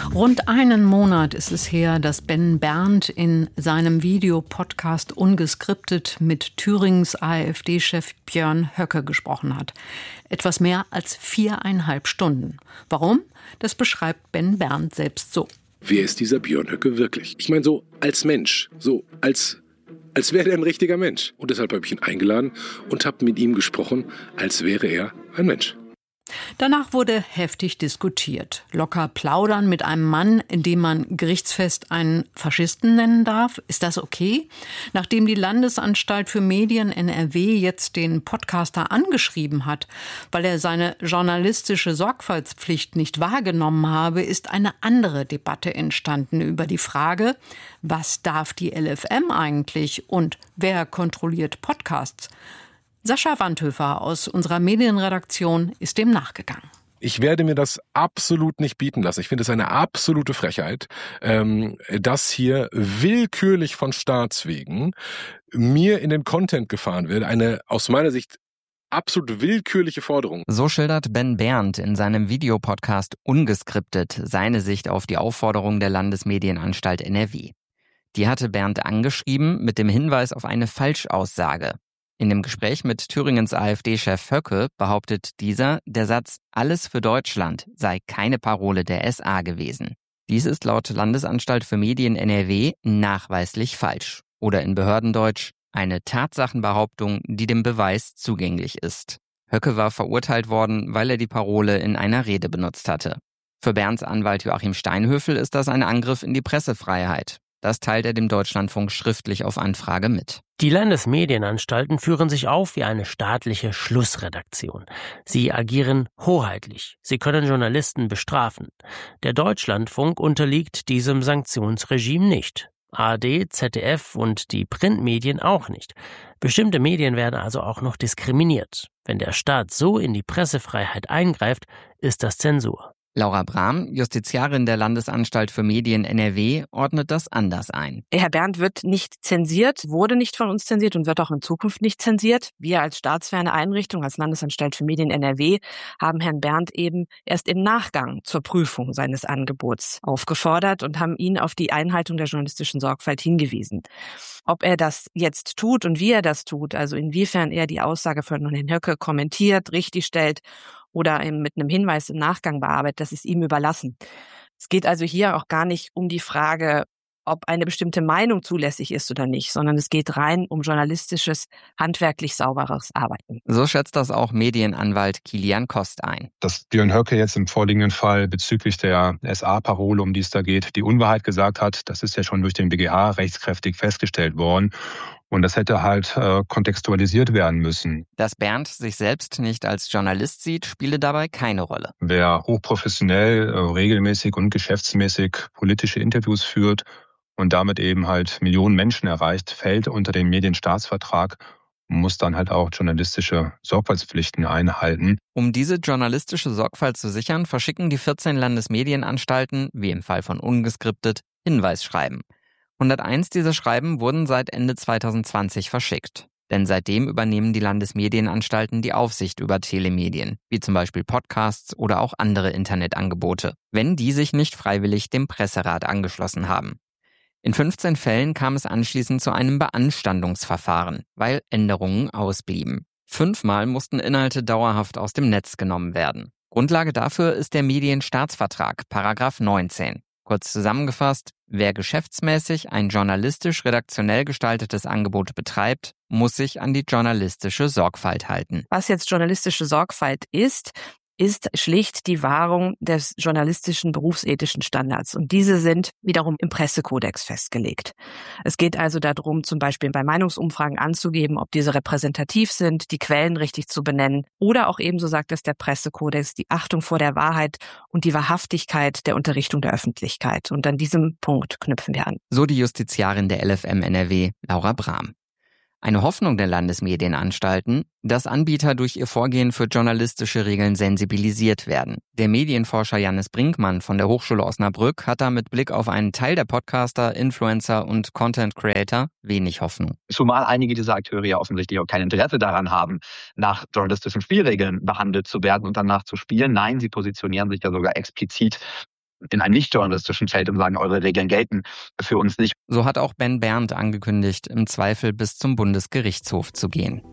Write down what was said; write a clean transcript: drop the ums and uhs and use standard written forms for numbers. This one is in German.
Rund einen Monat ist es her, dass Ben Berndt in seinem Videopodcast Ungeskriptet mit Thürings AfD-Chef Björn Höcke gesprochen hat. Etwas mehr als 4,5 Stunden. Warum? Das beschreibt Ben Berndt selbst so. Wer ist dieser Björn Höcke wirklich? Ich meine so als Mensch, so als wäre er ein richtiger Mensch. Und deshalb habe ich ihn eingeladen und habe mit ihm gesprochen, als wäre er ein Mensch. Danach wurde heftig diskutiert. Locker plaudern mit einem Mann, in dem man gerichtsfest einen Faschisten nennen darf. Ist das okay? Nachdem die Landesanstalt für Medien NRW jetzt den Podcaster angeschrieben hat, weil er seine journalistische Sorgfaltspflicht nicht wahrgenommen habe, ist eine andere Debatte entstanden über die Frage, was darf die LFM eigentlich und wer kontrolliert Podcasts? Sascha Wandhöfer aus unserer Medienredaktion ist dem nachgegangen. Ich werde mir das absolut nicht bieten lassen. Ich finde es eine absolute Frechheit, dass hier willkürlich von Staatswegen mir in den Content gefahren wird. Eine aus meiner Sicht absolut willkürliche Forderung. So schildert Ben Berndt in seinem Videopodcast Ungeskriptet seine Sicht auf die Aufforderung der Landesmedienanstalt NRW. Die hatte Berndt angeschrieben mit dem Hinweis auf eine Falschaussage. In dem Gespräch mit Thüringens AfD-Chef Höcke behauptet dieser, der Satz „Alles für Deutschland" sei keine Parole der SA gewesen. Dies ist laut Landesanstalt für Medien NRW nachweislich falsch. Oder in Behördendeutsch eine Tatsachenbehauptung, die dem Beweis zugänglich ist. Höcke war verurteilt worden, weil er die Parole in einer Rede benutzt hatte. Für Bernds Anwalt Joachim Steinhöfel ist das ein Angriff in die Pressefreiheit. Das teilt er dem Deutschlandfunk schriftlich auf Anfrage mit. Die Landesmedienanstalten führen sich auf wie eine staatliche Schlussredaktion. Sie agieren hoheitlich. Sie können Journalisten bestrafen. Der Deutschlandfunk unterliegt diesem Sanktionsregime nicht. ARD, ZDF und die Printmedien auch nicht. Bestimmte Medien werden also auch noch diskriminiert. Wenn der Staat so in die Pressefreiheit eingreift, ist das Zensur. Laura Brahm, Justiziarin der Landesanstalt für Medien NRW, ordnet das anders ein. Herr Berndt wird nicht zensiert, wurde nicht von uns zensiert und wird auch in Zukunft nicht zensiert. Wir als staatsferne Einrichtung, als Landesanstalt für Medien NRW, haben Herrn Berndt eben erst im Nachgang zur Prüfung seines Angebots aufgefordert und haben ihn auf die Einhaltung der journalistischen Sorgfalt hingewiesen. Ob er das jetzt tut und wie er das tut, also inwiefern er die Aussage von Herrn Höcke kommentiert, richtigstellt oder mit einem Hinweis im Nachgang bearbeitet, das ist ihm überlassen. Es geht also hier auch gar nicht um die Frage, ob eine bestimmte Meinung zulässig ist oder nicht, sondern es geht rein um journalistisches, handwerklich sauberes Arbeiten. So schätzt das auch Medienanwalt Kilian Kost ein. Dass Björn Höcke jetzt im vorliegenden Fall bezüglich der SA-Parole, um die es da geht, die Unwahrheit gesagt hat, das ist ja schon durch den BGH rechtskräftig festgestellt worden. Und das hätte halt kontextualisiert werden müssen. Dass Berndt sich selbst nicht als Journalist sieht, spiele dabei keine Rolle. Wer hochprofessionell, regelmäßig und geschäftsmäßig politische Interviews führt und damit eben halt Millionen Menschen erreicht, fällt unter den Medienstaatsvertrag und muss dann halt auch journalistische Sorgfaltspflichten einhalten. Um diese journalistische Sorgfalt zu sichern, verschicken die 14 Landesmedienanstalten, wie im Fall von Ungeskriptet, Hinweisschreiben. 101 dieser Schreiben wurden seit Ende 2020 verschickt. Denn seitdem übernehmen die Landesmedienanstalten die Aufsicht über Telemedien, wie zum Beispiel Podcasts oder auch andere Internetangebote, wenn die sich nicht freiwillig dem Presserat angeschlossen haben. In 15 Fällen kam es anschließend zu einem Beanstandungsverfahren, weil Änderungen ausblieben. 5-mal mussten Inhalte dauerhaft aus dem Netz genommen werden. Grundlage dafür ist der Medienstaatsvertrag, § 19. Kurz zusammengefasst, wer geschäftsmäßig ein journalistisch-redaktionell gestaltetes Angebot betreibt, muss sich an die journalistische Sorgfalt halten. Was jetzt journalistische Sorgfalt ist schlicht die Wahrung des journalistischen berufsethischen Standards. Und diese sind wiederum im Pressekodex festgelegt. Es geht also darum, zum Beispiel bei Meinungsumfragen anzugeben, ob diese repräsentativ sind, die Quellen richtig zu benennen oder auch ebenso sagt es der Pressekodex, die Achtung vor der Wahrheit und die Wahrhaftigkeit der Unterrichtung der Öffentlichkeit. Und an diesem Punkt knüpfen wir an. So die Justiziarin der LFM NRW, Laura Brahm. Eine Hoffnung der Landesmedienanstalten, dass Anbieter durch ihr Vorgehen für journalistische Regeln sensibilisiert werden. Der Medienforscher Jannis Brinkmann von der Hochschule Osnabrück hat da mit Blick auf einen Teil der Podcaster, Influencer und Content Creator wenig Hoffnung. Zumal einige dieser Akteure ja offensichtlich auch kein Interesse daran haben, nach journalistischen Spielregeln behandelt zu werden und danach zu spielen. Nein, sie positionieren sich ja sogar explizit in einem nicht journalistischen Feld und sagen, eure Regeln gelten für uns nicht. So hat auch Ben Berndt angekündigt, im Zweifel bis zum Bundesgerichtshof zu gehen.